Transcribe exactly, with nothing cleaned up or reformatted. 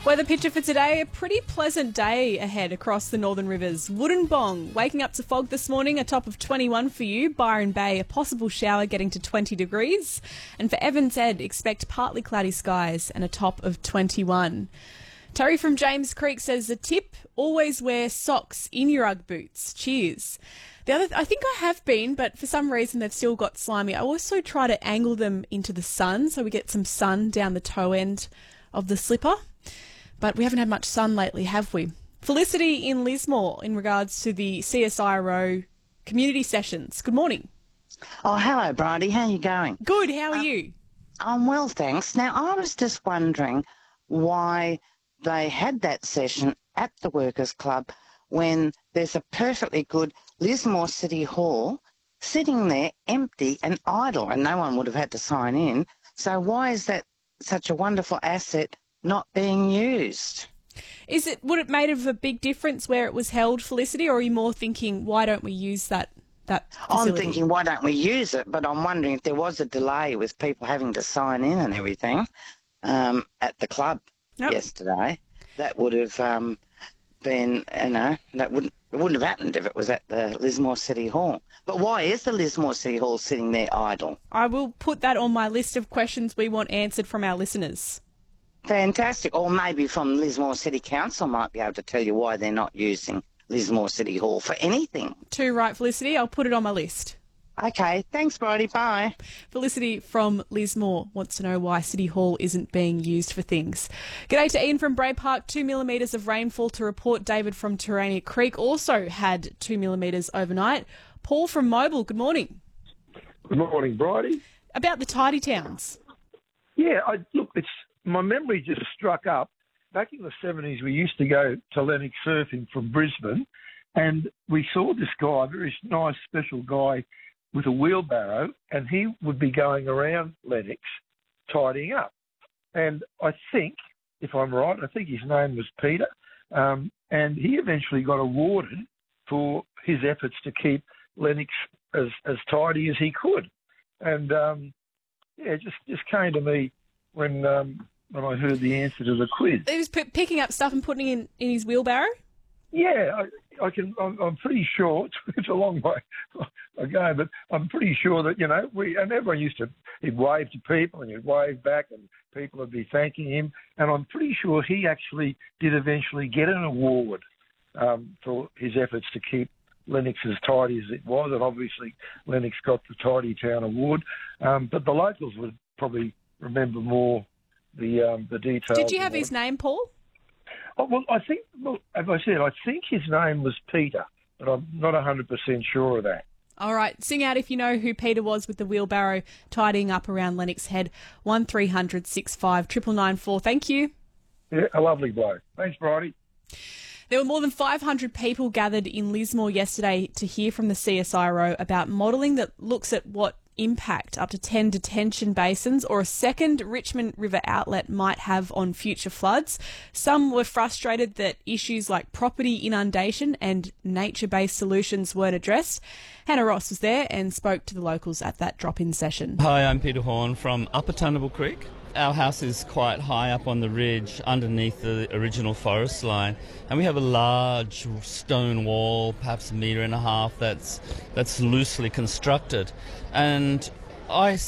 Weather picture for today, a pretty pleasant day ahead across the northern rivers. Wollongong, waking up to fog this morning, a top of twenty-one for you. Byron Bay, a possible shower getting to twenty degrees. And for Evans Ed, expect partly cloudy skies and a top of twenty-one. Terry from James Creek says a tip, always wear socks in your Ugg boots. Cheers. The other, I think I have been, but for some reason they've still got slimy. I also try to angle them into the sun so we get some sun down the toe end of the slipper. But we haven't had much sun lately, have we? Felicity in Lismore in regards to the C S I R O community sessions. Good morning. Oh, hello, Bridie. How are you going? Good. How are um, you? I'm well, thanks. Now, I was just wondering why they had that session at the Workers' Club when there's a perfectly good Lismore City Hall sitting there empty and idle, and no one would have had to sign in. So why is that such a wonderful asset not being used? Is it, would it made of a big difference where it was held, Felicity, or are you more thinking, why don't we use that, that facility? I'm thinking, why don't we use it? But I'm wondering if there was a delay with people having to sign in and everything um, at the club yep. yesterday. That would have um, been, you know, that wouldn't, it wouldn't have happened if it was at the Lismore City Hall. But why is the Lismore City Hall sitting there idle? I will put that on my list of questions we want answered from our listeners. Fantastic. Or maybe from Lismore City Council might be able to tell you why they're not using Lismore City Hall for anything. Too right, Felicity. I'll put it on my list. Okay. Thanks, Bridie. Bye. Felicity from Lismore wants to know why City Hall isn't being used for things. G'day to Ian from Bray Park. Two millimetres of rainfall to report. David from Terania Creek also had two millimetres overnight. Paul from Mobile, good morning. Good morning, Bridie. About the tidy towns. Yeah, I, look, it's my memory just struck up. Back in the seventies, we used to go to Lennox surfing from Brisbane, and we saw this guy, a very nice, special guy with a wheelbarrow, and he would be going around Lennox tidying up. And I think, if I'm right, I think his name was Peter, um, and he eventually got awarded for his efforts to keep Lennox as, as tidy as he could. And, um, yeah, it just, just came to me when um, when I heard the answer to the quiz. He was p- picking up stuff and putting it in, in his wheelbarrow? Yeah, I, I can. I'm, I'm pretty sure it's, it's a long way ago, but I'm pretty sure that you know we and everyone used to. He'd wave to people and he'd wave back, and people would be thanking him. And I'm pretty sure he actually did eventually get an award um, for his efforts to keep Lennox as tidy as it was, and obviously Lennox got the Tidy Town Award. Um, but the locals would probably remember more the um, the details. Did you have his name, Paul? Oh, well, I think, well, as I said, I think his name was Peter, but I'm not one hundred percent sure of that. All right, sing out if you know who Peter was with the wheelbarrow tidying up around Lennox Head. one three hundred six five nine nine nine four. Thank you. Yeah, a lovely bloke. Thanks, Bridie. There were more than five hundred people gathered in Lismore yesterday to hear from the C S I R O about modelling that looks at what impact up to ten detention basins or a second Richmond River outlet might have on future floods. Some were frustrated that issues like property inundation and nature-based solutions weren't addressed. Hannah Ross was there and spoke to the locals at that drop-in session. Hi, I'm Peter Horn from Upper Tunnable Creek. Our house is quite high up on the ridge underneath the original forest line, and we have a large stone wall, perhaps a metre and a half, that's that's loosely constructed. And I